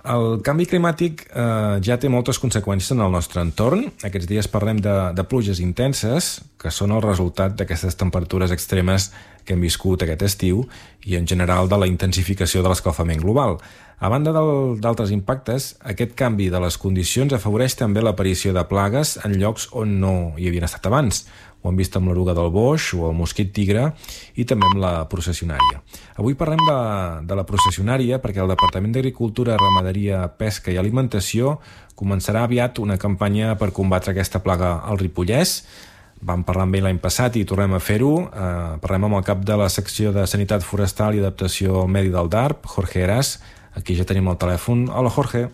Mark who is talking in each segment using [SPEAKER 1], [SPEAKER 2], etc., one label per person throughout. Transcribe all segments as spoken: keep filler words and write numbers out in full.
[SPEAKER 1] El canvi climàtic eh, ja té moltes conseqüències en el nostre entorn. Aquests dies parlem de, de pluges intenses, que són el resultat d'aquestes temperatures extremes que hem viscut aquest estiu i, en general, de la intensificació de l'escalfament global. A banda d'altres impactes, aquest canvi de les condicions afavoreix també l'aparició de plagues en llocs on no hi havien estat abans. Ho hem vist amb l'eruga del boix o el mosquit tigre i també amb la processionària. Avui parlem de, de la processionària perquè el Departament d'Agricultura, Ramaderia, Pesca i Alimentació començarà aviat una campanya per combatre aquesta plaga al Ripollès. Vam parlar amb ell l'any passat i tornem a fer-ho. Eh, parlem amb el cap de la secció de Sanitat Forestal i Adaptació al Medi del D A R P, Jorge Heras. Aquí ja tenim el telèfon. Hola, Jorge.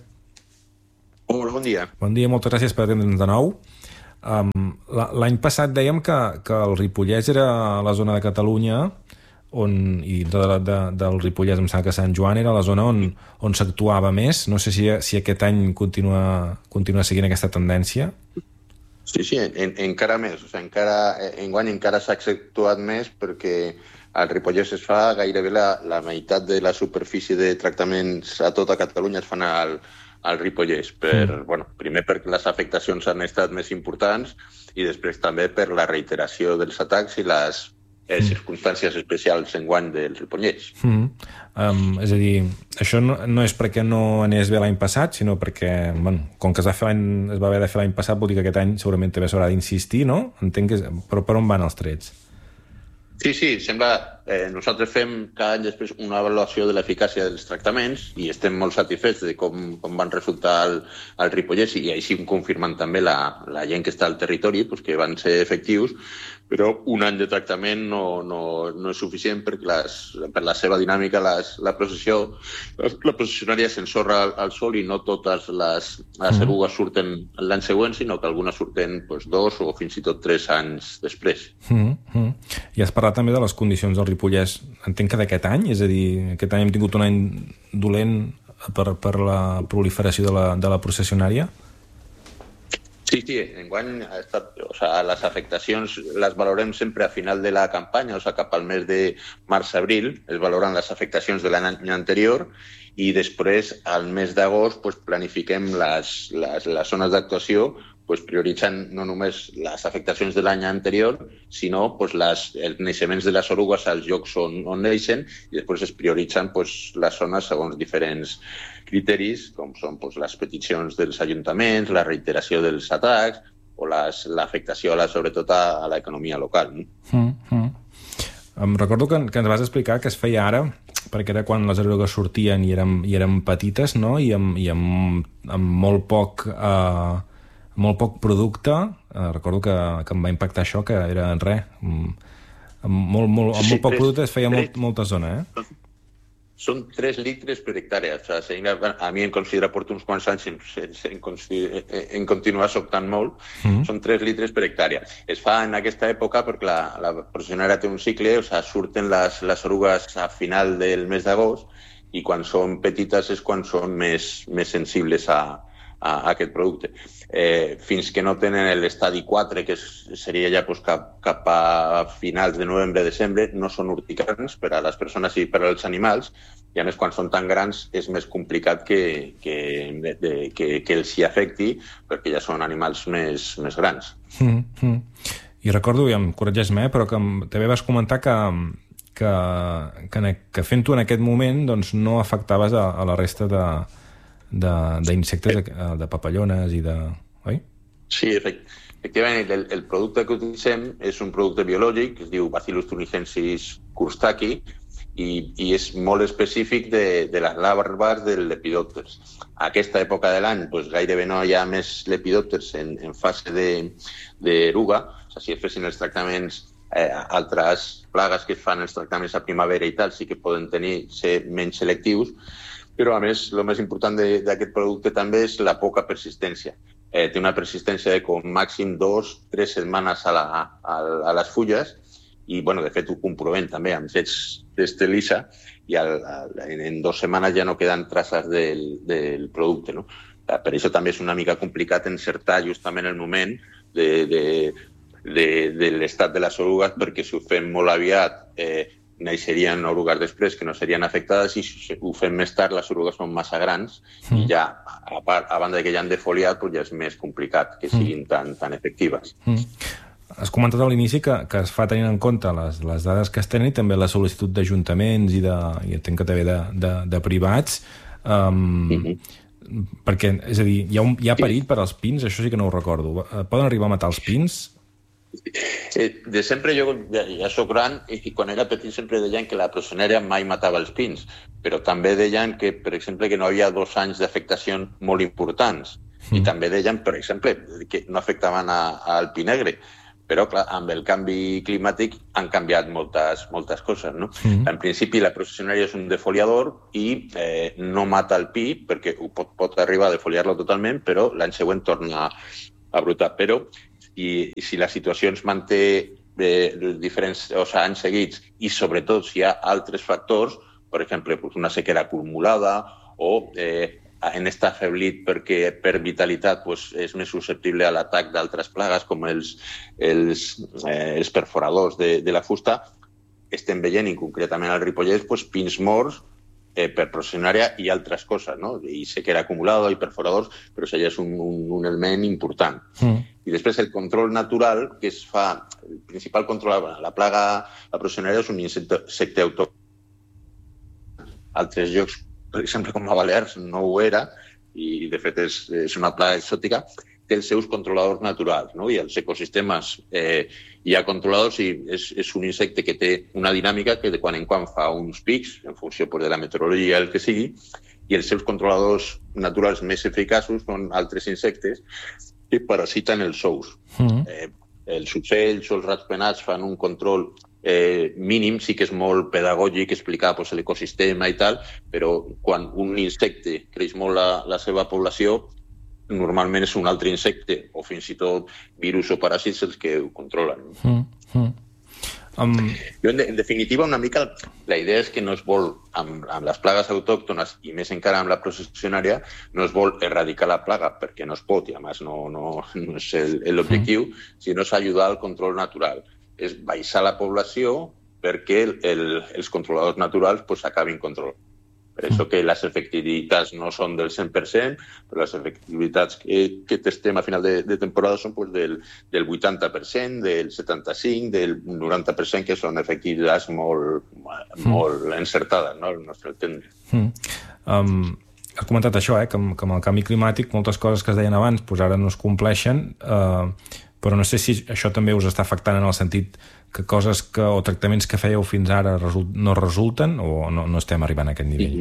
[SPEAKER 2] Hola, bon dia.
[SPEAKER 1] Bon dia, moltes gràcies per atendre'ns de nou. Um, L'any passat dèiem que, que el Ripollès era la zona de Catalunya on, i de, de, del Ripollès em sembla que Sant Joan era la zona on, on s'actuava més. No sé si, si aquest any continua, continua seguint aquesta tendència.
[SPEAKER 2] Sí, sí, en, encara més. O sigui, encara, enguany encara s'ha actuat més perquè al Ripollès es fa gairebé la, la meitat de la superfície de tractaments a tota Catalunya es fan al al Ripollès, per, mm. bueno, primer perquè les afectacions han estat més importants i després també per la reiteració dels atacs i les eh, mm. circumstàncies especials enguany del Ripollès.
[SPEAKER 1] Mm. Um, és a dir, això no, no és perquè no anés bé l'any passat, sinó perquè, bueno, com que es va, fer es va haver de fer l'any passat, vol dir que aquest any segurament també s'haurà d'insistir, no? Entenc que... Però per on van els trets?
[SPEAKER 2] Sí, sí, sembla... Eh, nosaltres fem cada any després una avaluació de l'eficàcia dels tractaments i estem molt satisfets de com, com van resultar al, al Ripollès i així confirmen també la, la gent que està al territori pues, que van ser efectius, però un any de tractament no, no, no és suficient perquè les, per la seva dinàmica les, la processió la, la processionària s'ensorra al, al sol i no totes les, les erugues surten l'any següent, sinó que algunes surten pues, dos o fins i tot tres anys després.
[SPEAKER 1] Mm -hmm. I has parlat també de les condicions del Ripollès, entenc que d'aquest any, és a dir, aquest any hem tingut un any dolent per, per la proliferació de la, de la processionària?
[SPEAKER 2] Sí, sí, enguany ha estat, o sea, les afectacions les valorem sempre a final de la campanya, o sea, cap al mes de març-abril es valoren les afectacions de l'any anterior i després, al mes d'agost, pues, planifiquem les, les, les zones d'actuació pues, prioritzant no només les afectacions de l'any anterior, sinó pues, les, els naixements de les orugues als llocs on, on neixen i després es prioritzen pues, les zones segons diferents criteris, com són pues, les peticions dels ajuntaments, la reiteració dels atacs o l'afectació, sobretot, a, a l'economia local. No?
[SPEAKER 1] Mm -hmm. Em recordo que, que ens vas explicar que es feia ara, perquè era quan les erugues sortien i eren, i eren petites, no? I amb, i amb, amb molt poc... Eh... molt poc producte, eh, recordo que, que em va impactar això, que era en res, amb, amb, molt, molt, amb molt poc producte es feia molt, molta zona, eh?
[SPEAKER 2] Són tres litres per hectàrea. O sigui, a mi em considera porto uns quants anys en, en, en continuar sobtant molt. Mm-hmm. Són tres litres per hectàrea. Es fa en aquesta època perquè la, la processionària té un cicle, o sigui, surten les, les orugues a final del mes d'agost i quan són petites és quan són més, més sensibles a a aquest producte. Eh, fins que no tenen l'estadi quatre, que seria ja pues, cap, cap a finals de novembre-desembre, no són urticants per a les persones i per als animals, i a més quan són tan grans és més complicat que, que, de, de, que, que els hi afecti, perquè ja són animals més, més grans.
[SPEAKER 1] Mm -hmm. I recordo, i em corregeix-me, però que també vas comentar que, que, que, que fent-ho en aquest moment doncs, no afectaves a, a la resta de d'insectes, de, de, de papallones i de... Oi?
[SPEAKER 2] Sí, efectivament. El, el producte que utilitzem és un producte biològic, que es diu Bacillus thuringiensis courstaki, i, i és molt específic de, de les larves del lepidòpters. A aquesta època de l'any pues, gairebé no hi ha més lepidòpters en, en fase d'eruga. O sigui, si es fessin els tractaments, eh, altres plagues que es fan els tractaments a primavera i tal, sí que poden tenir, ser menys selectius, però, a més, el més important d'aquest producte també és la poca persistència. Eh, té una persistència de com màxim dos, tres setmanes a, la, a, a les fulles i, bueno, de fet, ho comprovem també amb fets d'estelissa i al, al, en, en dues setmanes ja no queden traces del, del producte. No? Per això també és una mica complicat encertar justament el moment de, de, de, de l'estat de les orugues perquè si ho fem molt aviat eh, naixerien orugues després que no serien afectades, i si ho fem més tard les orugues són massa grans mm. i ja, a, part, a banda que ja han defoliat, doncs ja és més complicat que siguin mm. tan, tan efectives. Mm.
[SPEAKER 1] Has comentat a l'inici que, que es fa tenint en compte les, les dades que es tenen i també la sol·licitud d'ajuntaments i, de, i entenc que també de, de, de privats, um, mm-hmm. perquè, és a dir, hi ha, un, hi ha perill per als pins? Això sí que no ho recordo. Poden arribar a matar els pins?
[SPEAKER 2] De sempre jo ja, ja soc gran i quan era petit sempre deien que la processionària mai matava els pins, però també deien que, per exemple, que no hi havia dos anys d'afectació molt importants mm. i també deien, per exemple, que no afectaven a, a al pi negre. Però, clar, amb el canvi climàtic han canviat moltes, moltes coses, no? Mm. En principi, la processionària és un defoliador i eh, no mata el pi, perquè pot, pot arribar a defoliar-lo totalment, però l'any següent torna a brotar. Però i, i si la situació ens manté eh, diferents o sigui, anys seguits i sobretot si hi ha altres factors, per exemple, pues una sequera acumulada o eh, en estar afeblit perquè per vitalitat pues, és més susceptible a l'atac d'altres plagues com els, els, eh, els perforadors de, de la fusta, estem veient, i concretament al Ripollès, pues, pins morts eh, per processionària i altres coses, no? I sequera acumulada i perforadors, però això ja és un, un, un element important. Mm. I després el control natural que es fa, el principal control, la plaga, la processionària és un insecte, insecte autòcton. Altres llocs, per exemple, com a Balears, no ho era, i de fet és, és una plaga exòtica, té els seus controladors naturals, no? I els ecosistemes eh, hi ha controladors i és, és un insecte que té una dinàmica que de quan en quan fa uns pics, en funció pues, de la meteorologia, el que sigui, i els seus controladors naturals més eficaços són altres insectes que parasiten els ous. Mm-hmm. eh, els ocells o els ratpenats fan un control eh, mínim, sí que és molt pedagògic explicar pues, l'ecosistema i tal, però quan un insecte creix molt la, la seva població, normalment és un altre insecte o fins i tot virus o paràsits els que ho controlen. Mm, mm. Um... Jo, en, de, en definitiva, una mica la idea és que no es vol, amb, amb les plagues autòctones i més encara amb la processionària, no es vol erradicar la plaga perquè no es pot i a més no, no, no és l'objectiu, mm. sinó és ajudar al control natural. És baixar la població perquè el, el, els controladors naturals pues, acabin controlant. Per això que les efectivitats no són del cent per cent, però les efectivitats que, que testem a final de, de temporada són pues, del, del vuitanta per cent, del setanta-cinc per cent, del noranta per cent, que són efectivitats molt, molt mm. encertades, no?, al nostre entendre.
[SPEAKER 1] Mm. Um, has comentat això, eh, que, amb, que amb el canvi climàtic moltes coses que es deien abans pues, ara no es compleixen, uh, però no sé si això també us està afectant en el sentit que coses que, o tractaments que fèieu fins ara result, no resulten o no, no estem arribant a aquest nivell?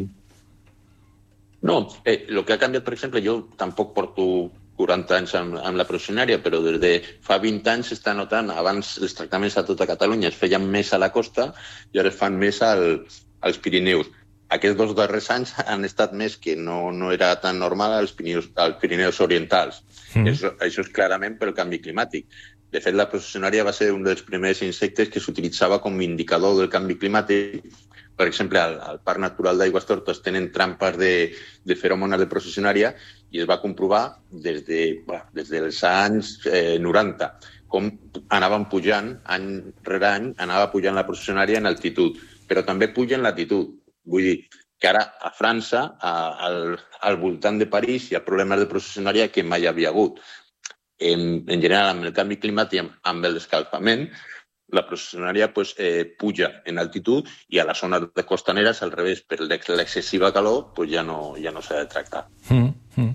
[SPEAKER 2] Mm-hmm. No, eh, el que ha canviat, per exemple, jo tampoc porto quaranta anys amb, amb la processionària, però des de fa vint anys s'està notant, abans els tractaments a tota Catalunya es feien més a la costa i ara es fan més al, als Pirineus. Aquests dos darrers anys han estat més que no, no era tan normal als Pirineus, als Pirineus orientals. Mm. Això, això és clarament pel canvi climàtic. De fet, la processionària va ser un dels primers insectes que s'utilitzava com a indicador del canvi climàtic. Per exemple, al, al Parc Natural d'Aigües Tortes tenen trampes de, de feromones de processionària i es va comprovar des, de, bueno, des dels anys eh, noranta com anaven pujant, any rere any, anava pujant la processionària en altitud, però també puja en latitud. Vull dir que ara a França, a, al, al voltant de París, hi ha problemes de processionària que mai havia hagut. En, en general, amb el canvi climàtic, amb, amb l'escalfament, la processionària pues, eh, puja en altitud i a les zones de costaneres, al revés, per l'excessiva calor, pues, ja no, ja no s'ha de tractar.
[SPEAKER 1] Mm, mm.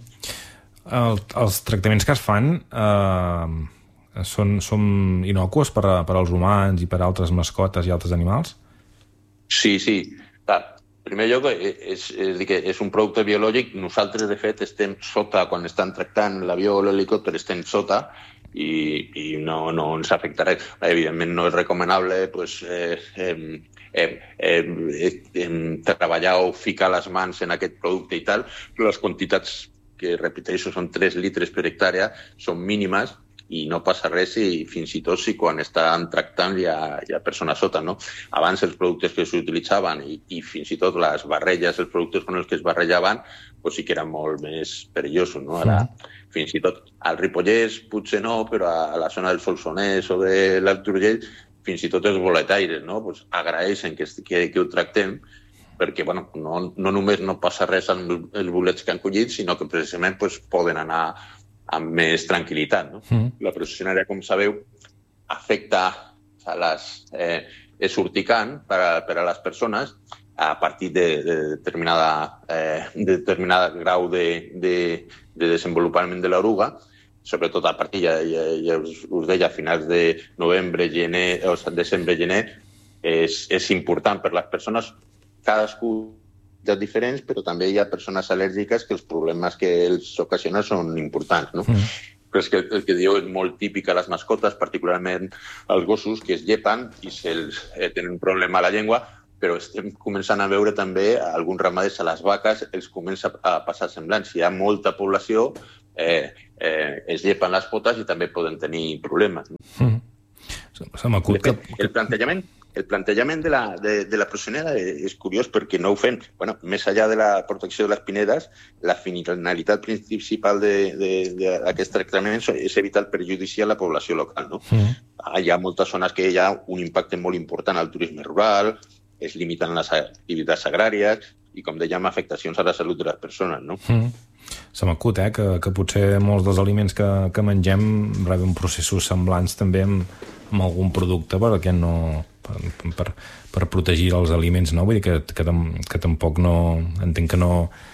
[SPEAKER 1] El, els tractaments que es fan eh, són, són inocuos per, a, per als humans i per a altres mascotes i altres animals?
[SPEAKER 2] Sí, sí. Clar. En primer lloc, és, és, dir que és un producte biològic. Nosaltres, de fet, estem sota, quan estan tractant l'avió o l'helicòpter, estem sota i, i no, no ens afecta res. Evidentment, no és recomanable pues, eh, eh, eh, eh, eh, treballar o ficar les mans en aquest producte i tal, però les quantitats, que repeteixo, són tres litres per hectàrea, són mínimes i no passa res i fins i tot si quan estan tractant hi ha, hi ha persones sota, no? Abans els productes que s'utilitzaven i, i fins i tot les barrelles, els productes con els que es barrejaven, pues sí que eren molt més perillosos, no? Ara, fins i tot al Ripollès potser no, però a la zona del Solsonès o de l'Alt Urgell fins i tot els boletaires, no? Pues agraeixen que, que, que ho tractem, perquè bueno, no, no només no passa res amb els bolets que han collit, sinó que precisament pues, poden anar amb més tranquil·litat. No? Mm. La processionària, com sabeu, afecta a les... Eh, és urticant per a, per a les persones a partir de, de determinada, eh, de determinada grau de, de, de desenvolupament de l'oruga, sobretot a partir, ja, ja, ja us, us deia, a finals de novembre, gener, o desembre, gener, és, és important per les persones, cadascú de diferents, però també hi ha persones al·lèrgiques que els problemes que els ocasionen són importants, no? Mm. Però és que el que diu és molt típic a les mascotes, particularment als gossos, que es llepen i se'ls eh, tenen un problema a la llengua, però estem començant a veure també alguns ramaders a les vaques, els comença a passar semblant. Si hi ha molta població, eh, eh, es llepen les potes i també poden tenir problemes. Mm.
[SPEAKER 1] Se m'acut que...
[SPEAKER 2] El plantejament, el plantejament de la, de, de la processionària és curiós perquè no ho fem. Bueno, més enllà de la protecció de les pinedes, la finalitat principal d'aquest tractament és evitar el perjudici a la població local. No? Mm. Hi ha moltes zones que hi ha un impacte molt important al turisme rural, es limiten les activitats agràries i, com dèiem, afectacions a la salut de les persones. No?
[SPEAKER 1] Mm. Se m'acut, eh, que, que potser molts dels aliments que, que mengem reben processos semblants també amb, amb algun producte perquè no... Per, per, per protegir els aliments, no? Vull dir que, que, que tampoc no... Entenc que no...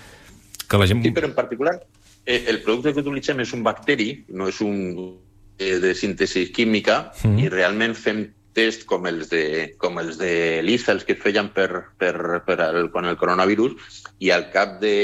[SPEAKER 1] Que la gent...
[SPEAKER 2] Sí, però en particular eh, el producte que utilitzem és un bacteri, no és un eh, de síntesi química, mm. i realment fem test com els de, com els de l'I S A, els que es feien per, per, per el, con el coronavirus, i al cap de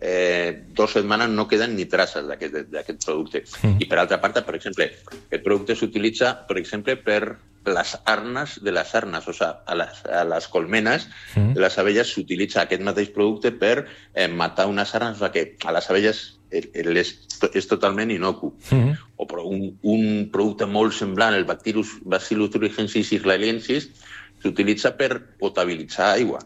[SPEAKER 2] eh, dues setmanes no queden ni traces d'aquest producte. Mm. I per altra part, per exemple, aquest producte s'utilitza, per exemple, per les arnes de les arnes, o sigui, a les, a les colmenes mm. de les abelles s'utilitza aquest mateix producte per eh, matar unes arnes, o sigui, que a les abelles és, és totalment inocu. Mm. O però un, un producte molt semblant, el Bacillus, Bacillus thuringiensis israeliensis, s'utilitza per potabilitzar aigua.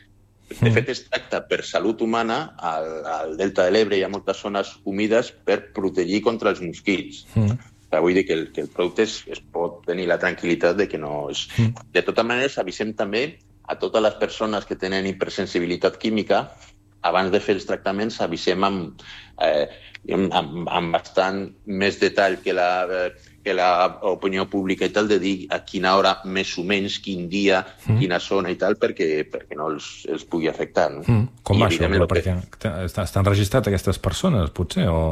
[SPEAKER 2] De fet, es tracta per salut humana, al, al Delta de l'Ebre hi ha moltes zones humides per protegir contra els mosquits. Mm. Vull dir que el, que el producte es, es pot tenir la tranquil·litat de que no és... Mm. De totes maneres, avisem també a totes les persones que tenen hipersensibilitat química, abans de fer els tractaments, avisem amb, eh, amb, amb bastant més detall que la, que la opinió pública i tal, de dir a quina hora, més o menys, quin dia, mm. quina zona i tal, perquè, perquè no els, els pugui afectar. No?
[SPEAKER 1] Mm. Com va això? Però perquè que... estan registrats aquestes persones, potser, o...?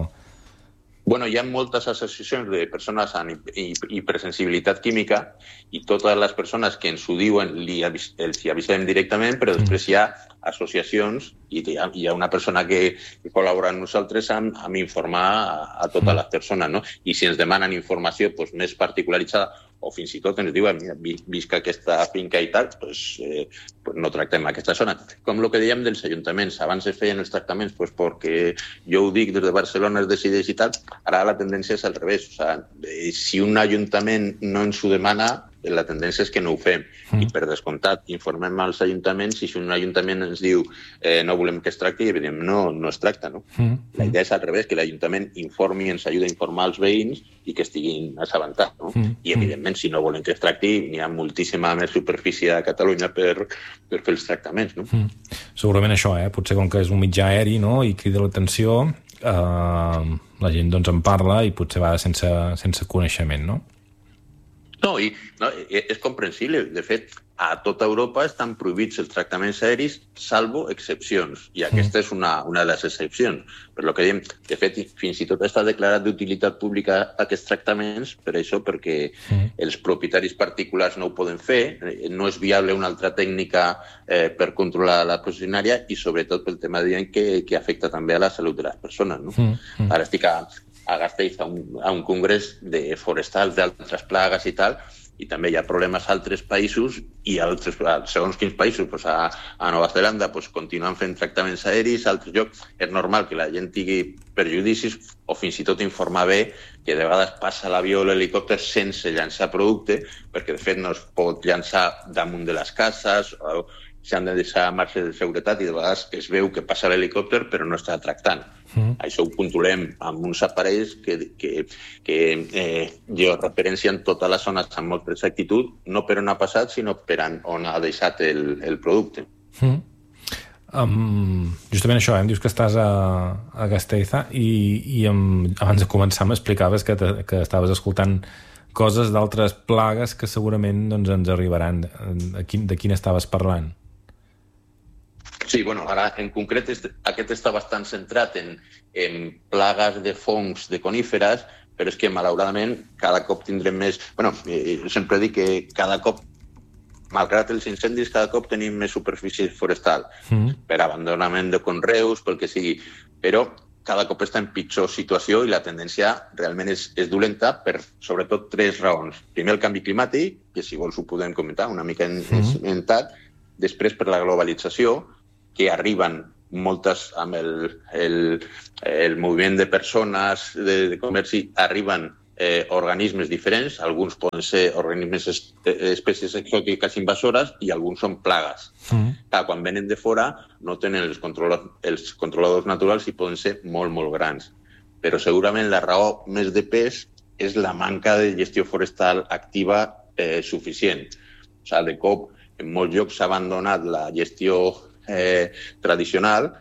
[SPEAKER 2] Bueno, hi ha moltes associacions de persones amb hipersensibilitat química i totes les persones que ens ho diuen li avis, els hi avisem directament, però després hi ha associacions i hi ha, hi ha una persona que, que col·labora amb nosaltres amb, amb informar a, a totes les persones, no? I si ens demanen informació doncs, més particularitzada o fins i tot ens diuen, mira, visca aquesta finca i tal, doncs, eh, pues no tractem aquesta zona. Com el que dèiem dels ajuntaments, abans es feien els tractaments pues, perquè jo ho dic des de Barcelona es decideix i tal, ara la tendència és al revés. O sigui, si un ajuntament no ens ho demana, la tendència és que no ho fem. Mm. I per descomptat, informem als ajuntaments i si un ajuntament ens diu eh, no volem que es tracti, evidentment no, no es tracta. No? Mm. La idea és al revés, que l'Ajuntament informi i ens ajuda a informar els veïns i que estiguin assabentats. No? Mm. I evidentment, si no volen que es tracti, n'hi ha moltíssima més superfície a Catalunya per, per fer els tractaments. No?
[SPEAKER 1] Mm. Segurament això, eh? Potser com que és un mitjà aeri, no? I crida l'atenció, eh, la gent doncs, en parla i potser va sense, sense coneixement, no?
[SPEAKER 2] No, i no, és comprensible. De fet, a tota Europa estan prohibits els tractaments aeris, salvo excepcions. I aquesta és una, una de les excepcions. Per lo que diem, de fet, fins i tot està declarat d'utilitat pública aquests tractaments, per això, perquè mm. els propietaris particulars no ho poden fer, no és viable una altra tècnica eh, per controlar la processionària i, sobretot, pel tema dient que, que afecta també a la salut de les persones. No? Mm. Mm. Ara estic a... a Gasteiz a un, a un congrés de forestals d'altres plagues i tal, i també hi ha problemes a altres països i a altres, segons quins països, doncs a, a Nova Zelanda doncs continuen fent tractaments aeris, a altres llocs és normal que la gent tingui perjudicis o fins i tot informar bé que de vegades passa l'avió o l'helicòpter sense llançar producte, perquè de fet no es pot llançar damunt de les cases o, s'han de deixar a marge de seguretat i de vegades es veu que passa l'helicòpter però no està tractant. Mm. Això ho controlem amb uns aparells que, que, que eh, georreferencien totes les zones amb molta exactitud, no per on ha passat, sinó per on ha deixat el, el producte.
[SPEAKER 1] Mm. Um, justament això, eh? Em dius que estàs a, a Gasteiza i, i em, abans de començar m'explicaves que, te, que estaves escoltant coses d'altres plagues que segurament doncs, ens arribaran. De, quin, de quin estaves parlant?
[SPEAKER 2] Sí, bueno, ara en concret aquest està bastant centrat en, en plagues de fongs de coníferes, però és que malauradament cada cop tindrem més... Bueno, eh, sempre dic que cada cop, malgrat els incendis, cada cop tenim més superfície forestal, mm. per abandonament de conreus, pel que sigui, però cada cop està en pitjor situació i la tendència realment és, és dolenta per sobretot tres raons. Primer, el canvi climàtic, que si vols ho podem comentar una mica enmentat, mm. després per la globalització, que arriben moltes amb el, el, el moviment de persones, de, de comerci, arriben eh, organismes diferents, alguns poden ser organismes espècies exòtiques invasores i alguns són plagues. Mm. Clar, quan venen de fora no tenen els, controla, els controladors naturals i poden ser molt, molt grans. Però segurament la raó més de pes és la manca de gestió forestal activa eh, suficient. O sigui, de cop, en molts llocs s'ha abandonat la gestió eh, tradicional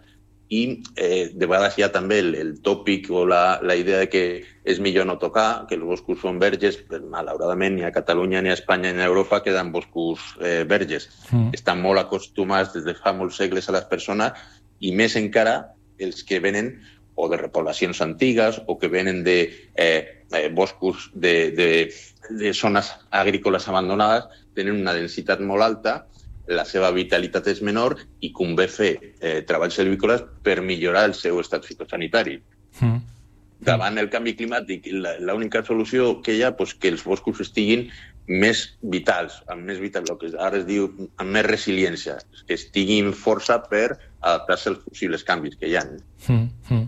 [SPEAKER 2] i eh, de vegades hi ha també el, el tòpic o la, la idea de que és millor no tocar, que els boscos són verges, però malauradament ni a Catalunya, ni a Espanya, ni a Europa queden boscos eh, verges. Mm. Estan molt acostumats des de fa molts segles a les persones i més encara els que venen o de repoblacions antigues o que venen de eh, eh, boscos de, de, de zones agrícoles abandonades, tenen una densitat molt alta, la seva vitalitat és menor i convé fer eh, treballs silvícoles per millorar el seu estat fitosanitari. Mm. Davant el canvi climàtic, l'única solució que hi ha és pues, que els boscos estiguin més vitals, amb més vitals, el que ara es diu amb més resiliència, que estiguin força per adaptar-se als possibles canvis que hi ha. Mm. Mm.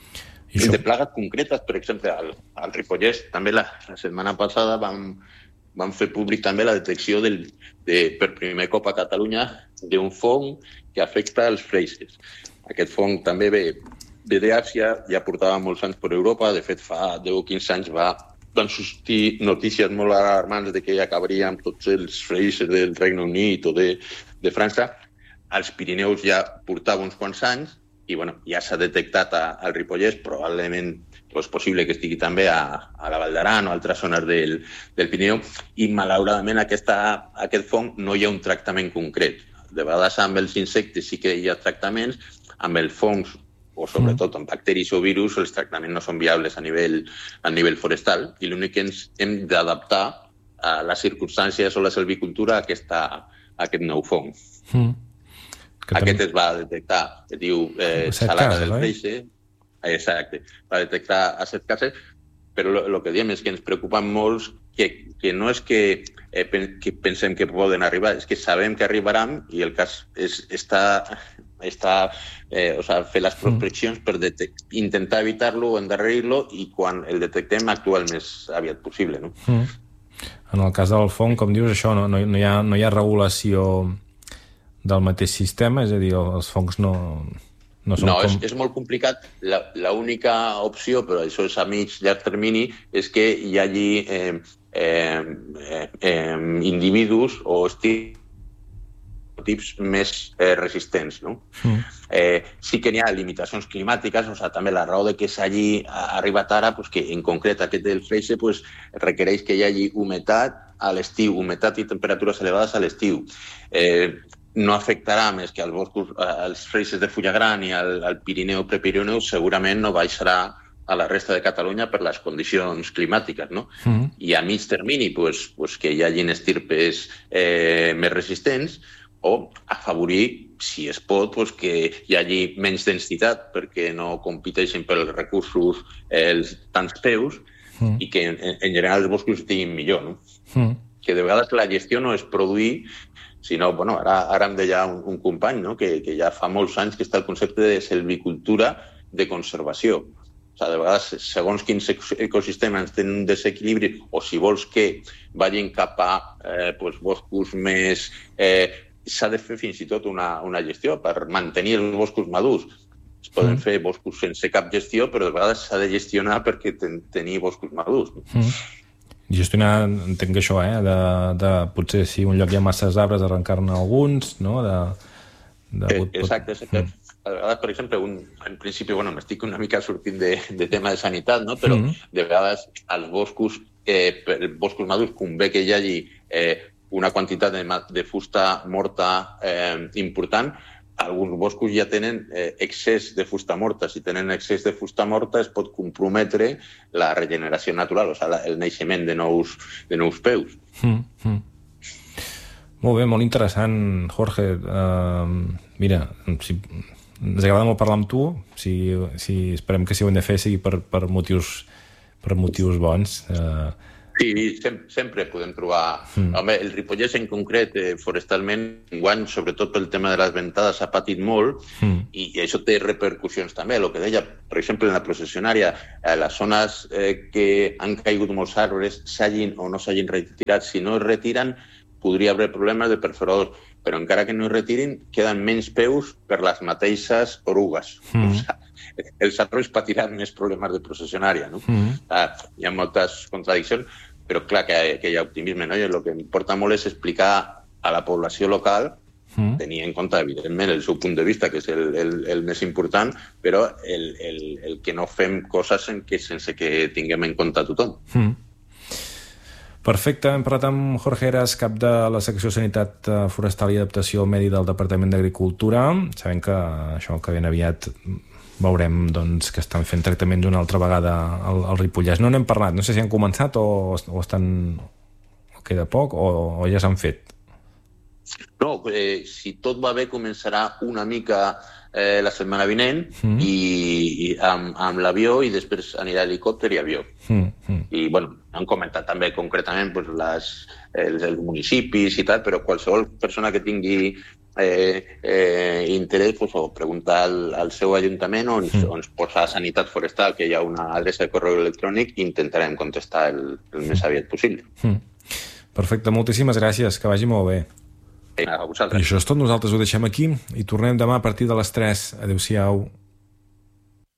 [SPEAKER 2] I això... De plagues concretes, per exemple, al, al Ripollès, també la, la setmana passada vam... van fer públic també la detecció del, de, per primer cop a Catalunya d'un fong que afecta els freixes. Aquest fong també ve, ve d'Àsia, ja portava molts anys per Europa, de fet fa deu o quinze anys va, van sortir notícies molt alarmants de que ja acabaríem tots els freixes del Regne Unit o de, de França. Als Pirineus ja portava uns quants anys i bueno, ja s'ha detectat a, al Ripollès, probablement és possible que estigui també a, a la Val d'Aran o altres zones del, del Pirineu, i malauradament aquesta, aquest fong no hi ha un tractament concret. De vegades amb els insectes sí que hi ha tractaments, amb els fongs o sobretot amb bacteris o virus els tractaments no són viables a nivell, a nivell forestal i l'únic que ens hem d'adaptar a les circumstàncies o la silvicultura a, aquesta, a aquest nou fong. Mm. Aquest també... es va detectar, es diu eh, salada del freixe. Exacte, va detectar a set cases, però el que diem és que ens preocupen molts que, que no és que, eh, que pensem que poden arribar, és que sabem que arribaran i el cas és està, està eh, o sigui, fer les prospeccions per intentar evitar-lo o endarrerir-lo i quan el detectem actuar el més aviat possible. No? Mm.
[SPEAKER 1] En el cas del fong, com dius, això no, no, hi ha, no hi ha regulació del mateix sistema, és a dir, els fongs no... No,
[SPEAKER 2] no
[SPEAKER 1] com...
[SPEAKER 2] és, és molt complicat. L'única opció, però això és a mig llarg termini, és que hi hagi eh, eh, eh, individus o estereotips més eh, resistents. No? Mm. Eh, sí que n'hi ha limitacions climàtiques, o sigui, també la raó de que s'hagi arribat ara, pues, que en concret aquest del freixe pues, requereix que hi hagi humitat a l'estiu, humitat i temperatures elevades a l'estiu. Eh, no afectarà més que als boscos, als freixes de fulla gran i al, al Pirineu o Prepirineu, segurament no baixarà a la resta de Catalunya per les condicions climàtiques, no? Mm. I a mig termini, pues, pues, que hi hagin estirpes eh, més resistents o afavorir, si es pot, pues, que hi hagi menys densitat perquè no competeixin pels recursos els tants peus mm. i que en, en general els boscos estiguin millor, no? Mm. Que de vegades la gestió no és produir, sinó, bueno, ara, ara em deia un, un company, no? que, que ja fa molts anys que està el concepte de silvicultura de conservació. O sigui, de vegades, segons quins ecosistemes tenen un desequilibri, o si vols que vagin cap a eh, pues, boscos més eh, s'ha de fer fins i tot una, una gestió per mantenir els boscos madurs. Es poden mm. fer boscos sense cap gestió, però de vegades s'ha de gestionar perquè ten, tenir boscos madurs. Mm.
[SPEAKER 1] Gestionar, entenc que això, eh? de, de potser si un lloc hi ha masses arbres, arrencar-ne alguns, no? De, de...
[SPEAKER 2] Eh, exacte, exacte. Mm. A vegades, per exemple, un, en principi, bueno, m'estic una mica sortint de, de tema de sanitat, no? Però mm. de vegades als boscos, eh, per boscos madurs, convé que hi hagi eh, una quantitat de, de fusta morta eh, important. Alguns boscos ja tenen eh, excés de fusta morta. Si tenen excés de fusta morta es pot comprometre la regeneració natural, o sigui, el naixement de nous, de nous peus.
[SPEAKER 1] Mm, mm. Molt bé, molt interessant, Jorge. Uh, mira, si, ens agrada molt parlar amb tu. Si, si esperem que si ho hem de fer sigui per, per, motius, per motius bons. Uh,
[SPEAKER 2] Sí, sempre, sempre podem trobar... Mm. Home, el Ripollès en concret, eh, forestalment, enguany, sobretot pel tema de les ventades, s'ha patit molt mm. i, i això té repercussions també. El que deia, per exemple, en la processionària, eh, les zones eh, que han caigut molts arbres, s'hagin o no s'hagin retirat, si no es retiren, podria haver problemes de perforadors, però encara que no es retirin, queden menys peus per les mateixes orugues. Mm. O sigui, els arbres patiran més problemes de processionària, no? Mm. Ah, hi ha moltes contradiccions, però clar que, que hi ha optimisme, no? I el que importa molt és explicar a la població local, mm. tenir en compte, evidentment, el seu punt de vista, que és el, el, el més important, però el, el, el que no fem coses en que, sense que tinguem en compte a tothom.
[SPEAKER 1] Mm. Perfecte, hem parlat amb Jorge Heras, cap de la secció Sanitat Forestal i Adaptació al Medi del Departament d'Agricultura. Sabem que això que ben aviat veurem doncs, que estan fent tractaments una altra vegada al, al Ripollès. No n'hem parlat, no sé si han començat o, o estan o queda poc o, o ja s'han fet.
[SPEAKER 2] No, eh, si tot va bé començarà una mica eh, la setmana vinent mm. i, i amb, amb l'avió i després anirà helicòpter i avió. Mm. Mm. I bueno, han comentat també concretament pues, les, els, els municipis i tal, però qualsevol persona que tingui Eh, eh, interès pues, o preguntar al, al seu ajuntament o ens, mm. o ens posa a Sanitat Forestal, que hi ha una adreça de correu electrònic, i intentarem contestar el, el més aviat possible.
[SPEAKER 1] Mm. Perfecte, moltíssimes gràcies, que vagi molt bé.
[SPEAKER 2] A vosaltres.
[SPEAKER 1] I això és tot, nosaltres ho deixem aquí i tornem demà a partir de les tres. Adéu-siau.